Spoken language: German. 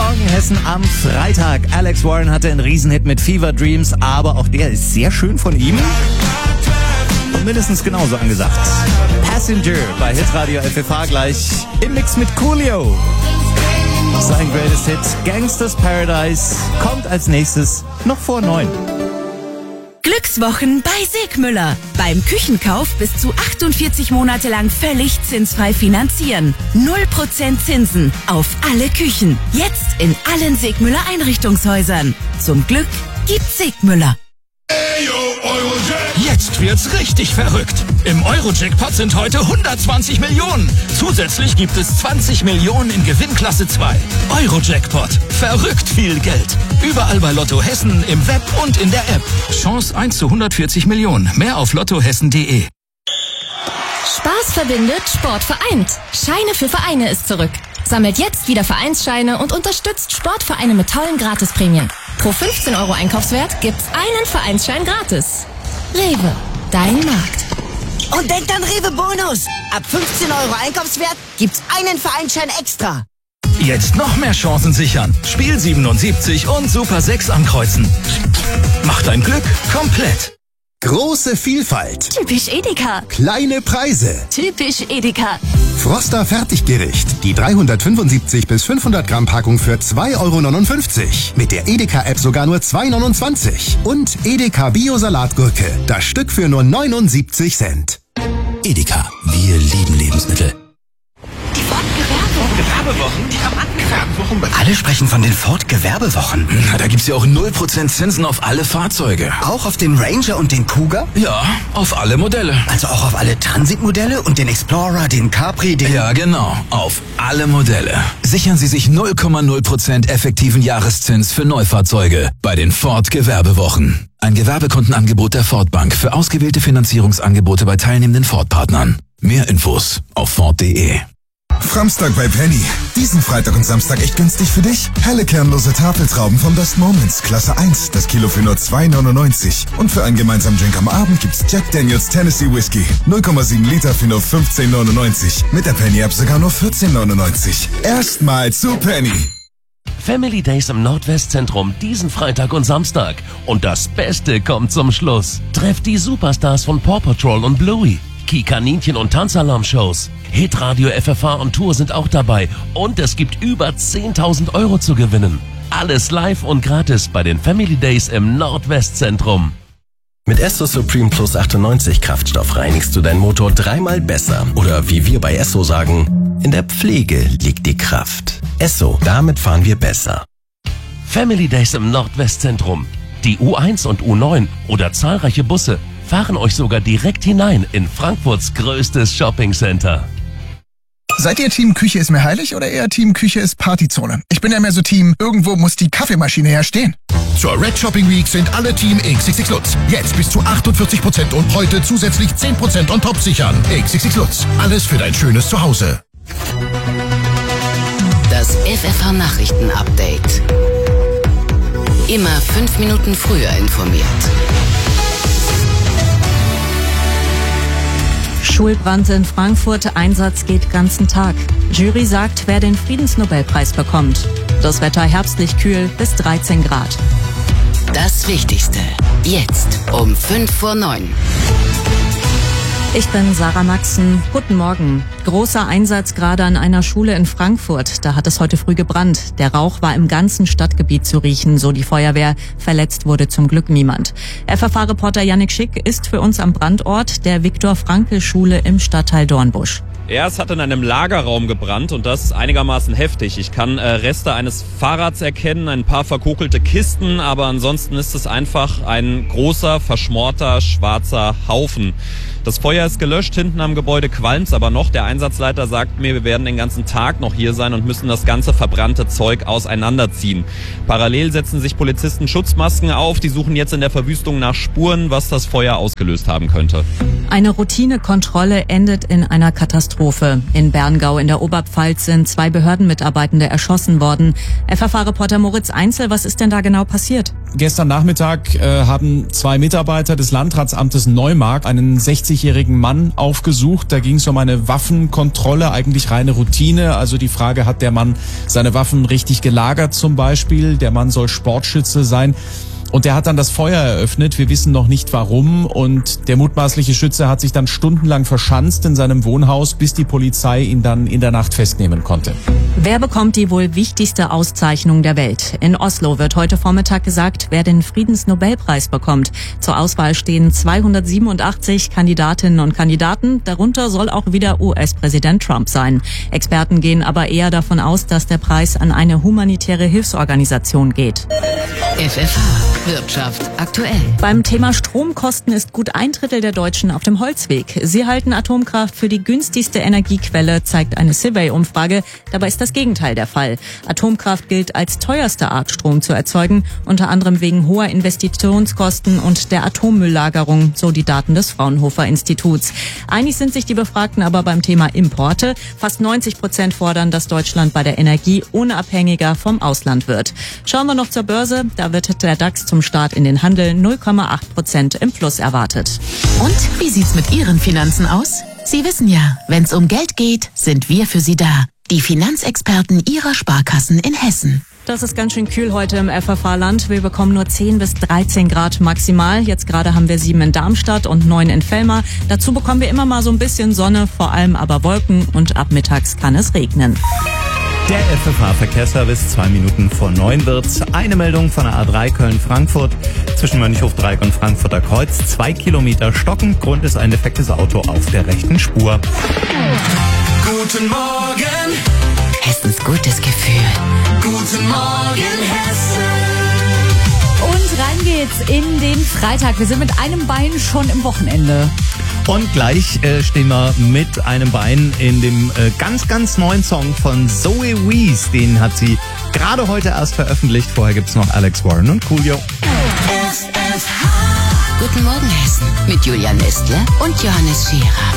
Morgen Hessen am Freitag. Alex Warren hatte einen Riesenhit mit Fever Dreams, aber auch der ist sehr schön von ihm. Und mindestens genauso angesagt. Passenger bei Hitradio FFH gleich im Mix mit Coolio. Sein Greatest Hit Gangsters Paradise kommt als nächstes noch vor 9. Glückswochen bei Segmüller. Beim Küchenkauf bis zu 48 Monate lang völlig zinsfrei finanzieren. 0% Zinsen auf alle Küchen. Jetzt in allen Segmüller Einrichtungshäusern. Zum Glück gibt's Segmüller. Jetzt wird's richtig verrückt. Im Euro-Jackpot sind heute 120 Millionen. Zusätzlich gibt es 20 Millionen in Gewinnklasse 2. Euro-Jackpot. Verrückt viel Geld. Überall bei Lotto Hessen, im Web und in der App. Chance 1 zu 140 Millionen. Mehr auf lottohessen.de. Spaß verbindet, Sport vereint. Scheine für Vereine ist zurück. Sammelt jetzt wieder Vereinsscheine und unterstützt Sportvereine mit tollen Gratisprämien. Pro 15 € Einkaufswert gibt's einen Vereinsschein gratis. Rewe, dein Markt. Und denkt an Rewe Bonus. Ab 15 € Einkaufswert gibt's einen Vereinsschein extra. Jetzt noch mehr Chancen sichern. Spiel 77 und Super 6 ankreuzen. Macht dein Glück komplett. Große Vielfalt. Typisch Edeka. Kleine Preise. Typisch Edeka. Froster Fertiggericht. Die 375 bis 500 Gramm Packung für 2,59 €. Mit der Edeka-App sogar nur 2,29 €. Und Edeka Bio-Salatgurke. Das Stück für nur 79 Cent. Edeka. Wir lieben Lebensmittel. Die Ford-Gewerbewochen, die haben angefangen. Alle sprechen von den Ford-Gewerbewochen. Na, da gibt's ja auch 0% Zinsen auf alle Fahrzeuge. Auch auf den Ranger und den Cougar? Ja, auf alle Modelle. Also auch auf alle Transit-Modelle und den Explorer, den Capri, den... Ja, genau. Auf alle Modelle. Sichern Sie sich 0,0% effektiven Jahreszins für Neufahrzeuge bei den Ford-Gewerbewochen. Ein Gewerbekundenangebot der Ford Bank für ausgewählte Finanzierungsangebote bei teilnehmenden Ford-Partnern. Mehr Infos auf Ford.de. Framstag bei Penny. Diesen Freitag und Samstag echt günstig für dich. Helle kernlose Tafeltrauben von Best Moments, Klasse 1, das Kilo für nur 2,99 €. Und für einen gemeinsamen Drink am Abend gibt's Jack Daniels Tennessee Whiskey. 0,7 Liter für nur 15,99 €. Mit der Penny-App sogar nur 14,99 €. Erstmal zu Penny. Family Days im Nordwestzentrum diesen Freitag und Samstag. Und das Beste kommt zum Schluss. Trefft die Superstars von Paw Patrol und Bluey. Kaninchen und Tanzalarm-Shows. Hitradio FFH und Tour sind auch dabei. Und es gibt über 10.000 € zu gewinnen. Alles live und gratis bei den Family Days im Nordwestzentrum. Mit Esso Supreme Plus 98 Kraftstoff reinigst du deinen Motor 3-mal besser. Oder wie wir bei Esso sagen, in der Pflege liegt die Kraft. Esso, damit fahren wir besser. Family Days im Nordwestzentrum. Die U1 und U9 oder zahlreiche Busse fahren euch sogar direkt hinein in Frankfurts größtes Shoppingcenter. Seid ihr Team Küche ist mir heilig oder eher Team Küche ist Partyzone? Ich bin ja mehr so Team, irgendwo muss die Kaffeemaschine ja stehen. Zur Red Shopping Week sind alle Team XXX Lutz. Jetzt bis zu 48% und heute zusätzlich 10% on top sichern. XXX Lutz. Alles für dein schönes Zuhause. Das FFH Nachrichten Update. Immer 5 Minuten früher informiert. Schulbrand in Frankfurt, Einsatz geht ganzen Tag. Jury sagt, wer den Friedensnobelpreis bekommt. Das Wetter herbstlich kühl bis 13 Grad. Das Wichtigste, jetzt um 8:55. Ich bin Sarah Maxen. Guten Morgen. Großer Einsatz gerade an einer Schule in Frankfurt. Da hat es heute früh gebrannt. Der Rauch war im ganzen Stadtgebiet zu riechen, so die Feuerwehr. Verletzt wurde zum Glück niemand. FFH-Reporter Yannick Schick ist für uns am Brandort der Viktor-Frankl-Schule im Stadtteil Dornbusch. Ja, es hat in einem Lagerraum gebrannt und das einigermaßen heftig. Ich kann Reste eines Fahrrads erkennen, ein paar verkokelte Kisten, aber ansonsten ist es einfach ein großer, verschmorter, schwarzer Haufen. Das Feuer ist gelöscht, hinten am Gebäude qualmt's aber noch. Der Einsatzleiter sagt mir, wir werden den ganzen Tag noch hier sein und müssen das ganze verbrannte Zeug auseinanderziehen. Parallel setzen sich Polizisten Schutzmasken auf, die suchen jetzt in der Verwüstung nach Spuren, was das Feuer ausgelöst haben könnte. Eine Routinekontrolle endet in einer Katastrophe. Katastrophe. In Berngau in der Oberpfalz sind 2 Behördenmitarbeitende erschossen worden. FFH-Reporter Moritz Einzel, was ist denn da genau passiert? Gestern Nachmittag haben 2 Mitarbeiter des Landratsamtes Neumark einen 60-jährigen Mann aufgesucht. Da ging es um eine Waffenkontrolle, eigentlich reine Routine. Also die Frage, hat der Mann seine Waffen richtig gelagert zum Beispiel? Der Mann soll Sportschütze sein. Und der hat dann das Feuer eröffnet. Wir wissen noch nicht warum. Und der mutmaßliche Schütze hat sich dann stundenlang verschanzt in seinem Wohnhaus, bis die Polizei ihn dann in der Nacht festnehmen konnte. Wer bekommt die wohl wichtigste Auszeichnung der Welt? In Oslo wird heute Vormittag gesagt, wer den Friedensnobelpreis bekommt. Zur Auswahl stehen 287 Kandidatinnen und Kandidaten. Darunter soll auch wieder US-Präsident Trump sein. Experten gehen aber eher davon aus, dass der Preis an eine humanitäre Hilfsorganisation geht. FFH Wirtschaft aktuell. Beim Thema Stromkosten ist gut 1/3 der Deutschen auf dem Holzweg. Sie halten Atomkraft für die günstigste Energiequelle, zeigt eine Survey-Umfrage. Dabei ist das Gegenteil der Fall. Atomkraft gilt als teuerste Art, Strom zu erzeugen, unter anderem wegen hoher Investitionskosten und der Atommülllagerung, so die Daten des Fraunhofer Instituts. Einig sind sich die Befragten aber beim Thema Importe. Fast 90% fordern, dass Deutschland bei der Energie unabhängiger vom Ausland wird. Schauen wir noch zur Börse. Da wird der DAX zum Start in den Handel 0,8% im Plus erwartet. Und wie sieht's mit Ihren Finanzen aus? Sie wissen ja, wenn's um Geld geht, sind wir für Sie da. Die Finanzexperten Ihrer Sparkassen in Hessen. Das ist ganz schön kühl heute im FFH-Land. Wir bekommen nur 10 bis 13 Grad maximal. Jetzt gerade haben wir 7 in Darmstadt und 9 in Vellmar. Dazu bekommen wir immer mal so ein bisschen Sonne, vor allem aber Wolken, und ab mittags kann es regnen. Der FFH-Verkehrsservice, 2 Minuten vor 9 wird's. Eine Meldung von der A3 Köln-Frankfurt zwischen Mönchhof-Dreieck und Frankfurter Kreuz. 2 Kilometer stocken. Grund ist ein defektes Auto auf der rechten Spur. Guten Morgen, Hessens gutes Gefühl. guten Morgen, Hessen. Und rein geht's in den Freitag. Wir sind mit einem Bein schon im Wochenende. Und gleich stehen wir mit einem Bein in dem ganz neuen Song von Zoe Wees. Den hat sie gerade heute erst veröffentlicht. Vorher gibt's noch Alex Warren und Coolio. Guten Morgen, Hessen. Mit Julian Nestler und Johannes Scherer.